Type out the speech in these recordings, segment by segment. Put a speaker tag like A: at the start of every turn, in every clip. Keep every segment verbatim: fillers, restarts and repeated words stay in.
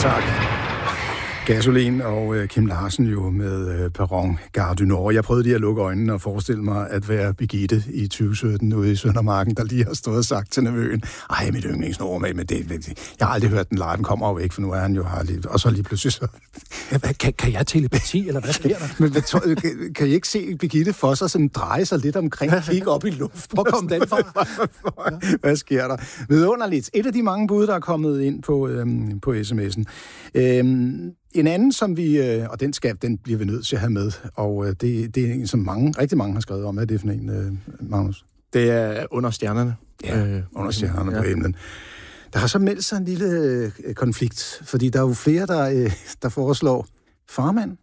A: tak. Gasolin og øh, Kim Larsen jo med øh, Perron Gare du Nord. Jeg prøvede lige at lukke øjnene og forestille mig at være Birgitte i tyve sytten ude i Søndermarken, der lige har stået og sagt til nevøen, ej, mit yndlingsnummer med, men det, det, jeg har aldrig hørt den live, den kommer jo ikke, for nu er han jo her lige, og så lige pludselig så...
B: Kan, kan jeg telepati, eller hvad sker der?
A: Men kan, kan I ikke se Birgitte for sig sådan dreje sig lidt omkring, kigge op i luften?
B: Hvor kom den fra?
A: Hvad sker der? Vidunderligt. Et af de mange bud, der er kommet ind på, øhm, på sms'en. Øhm, En anden, som vi, øh, og den skal, den bliver vi nødt til at have med, og øh, det, det er en, som mange, rigtig mange har skrevet om. Hvad er det for en, øh, Magnus?
C: Det er Under stjernerne.
A: Ja, øh, Under stjernerne
C: ja.
A: på himlen. Der har så meldt sig en lille øh, konflikt, fordi der er jo flere, der, øh, der foreslår farmand,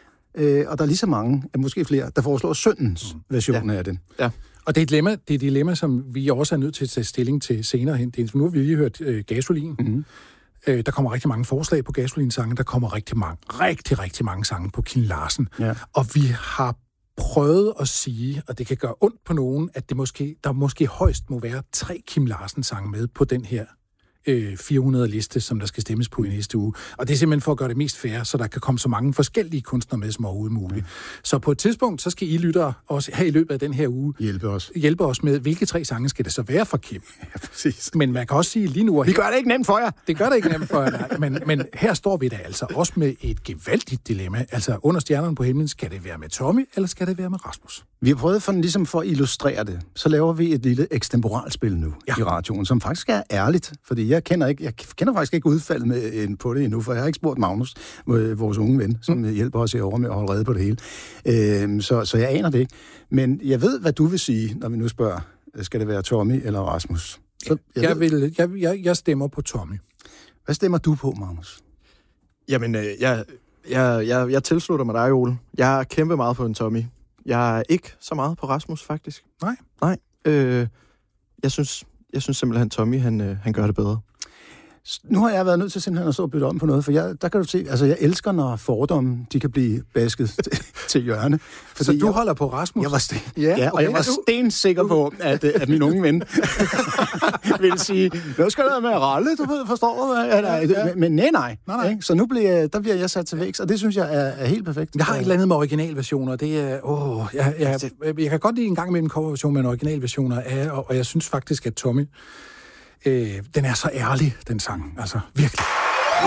A: øh, og der er lige så mange, måske flere, der foreslår søndens mm. version ja. af den.
C: Ja.
B: Og det er et dilemma, det er et dilemma, som vi også er nødt til at tage stilling til senere hen. Det er, nu har vi lige hørt øh, Gasolin. Mm-hmm. Øh, der kommer rigtig mange forslag på Gasolin-sange. Der kommer rigtig mange, rigtig, rigtig mange sange på Kim Larsen. Ja. Og vi har prøvet at sige, og det kan gøre ondt på nogen, at det måske, der måske højst må være tre Kim Larsen-sange med på den her øh, fire hundrede liste, som der skal stemmes på i næste uge. Og det er simpelthen for at gøre det mest fair, så der kan komme så mange forskellige kunstnere med som overhovedet muligt. Så på et tidspunkt, så skal I lyttere også her i løbet af den her uge
A: hjælpe os,
B: hjælpe os med, hvilke tre sange skal det så være fra Kim.
A: Ja, præcis.
B: Men man kan også sige lige nu...
A: Vi gør det ikke nemt for jer.
B: Det gør det ikke nemt for jer, nej. Men, men her står vi da altså også med et gevaldigt dilemma. Altså, Under stjernerne på himlen, skal det være med Tommy, eller skal det være med Rasmus?
A: Vi har prøvet for, ligesom for at illustrere det. Så laver vi et lille ekstemporalspil nu ja. i radioen, som faktisk er ærligt. Fordi jeg kender, ikke, jeg kender faktisk ikke udfaldet med, på det endnu, for jeg har ikke spurgt Magnus, vores unge ven, som mm. hjælper os herovre med at holde rede på det hele. Øhm, så, så jeg aner det ikke. Men jeg ved, hvad du vil sige, når vi nu spørger, skal det være Tommy eller Rasmus? Så
B: jeg, jeg, vil, jeg, jeg, jeg stemmer på Tommy.
A: Hvad stemmer du på, Magnus?
C: Jamen, øh, jeg, jeg, jeg, jeg tilslutter mig dig, Ole. Jeg kæmper meget på en Tommy. Jeg er ikke så meget på Rasmus, faktisk.
B: Nej?
C: Nej. Øh, jeg, synes, jeg synes simpelthen, at Tommy, han, øh, han gør det bedre.
A: Nu har jeg været nødt til simpelthen at stå og bytte om på noget, for jeg, der kan du se, altså jeg elsker, når fordomme, de kan blive basket til hjørne.
B: Så du
A: jeg,
B: holder på Rasmus?
A: Jeg var sten, ja, ja, og okay, jeg var stensikker på, at, at min unge ven ville sige, nu skal der med at ralle, du ved, forstår du? Ja, ja. Men nej, nej. nej, nej. Så nu bliver, der bliver jeg sat til væks, og det synes jeg er, er helt perfekt.
B: Jeg har et eller andet med originalversioner, det er, åh, jeg, jeg, jeg, jeg kan godt lide en gang med en coverversion med en originalversioner af, og, og jeg synes faktisk, at Tommy, Øh, den er så ærlig, den sang. Altså, virkelig.